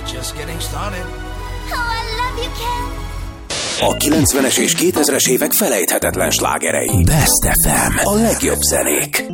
we're just getting started. Oh, I love you, Ken. A 90-es és 2000-es évek felejthetetlen slágerei. Best FM. A legjobb zenék.